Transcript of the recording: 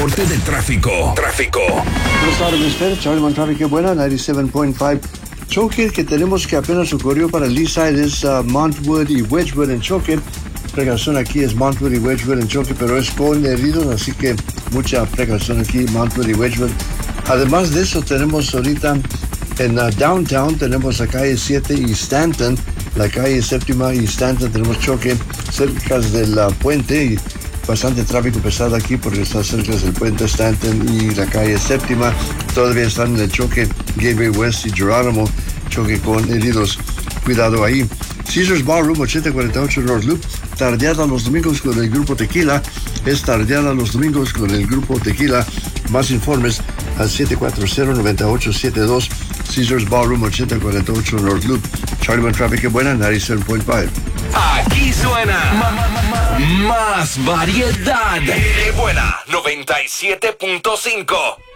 reporte de tráfico. Buenas tardes, Mr. Charlie Montravi, qué buena, 97.5. Choque que tenemos que apenas ocurrió para el East Side es Montwood y Wedgwood en choque. Precaución aquí es Montwood y Wedgwood en choque, pero es con heridos, así que mucha precaución aquí, Montwood y Wedgwood. Además de eso, tenemos ahorita en Downtown, tenemos la calle 7 y Stanton, la calle 7ª y Stanton, tenemos choque cerca del puente y bastante tráfico pesado aquí porque está cerca del puente Stanton y la calle 7ª. Todavía están en el choque Gateway West y Geronimo, choque con heridos. Cuidado ahí. Caesars Ballroom 8048 North Loop, tardeada los domingos con el Grupo Tequila. Es tardeada los domingos con el Grupo Tequila. Más informes al 740-9872. Caesars Ballroom 8048 North Loop. Charlie One Traffic, buena, 97.5. Aquí suena más variedad. Buena, 97.5.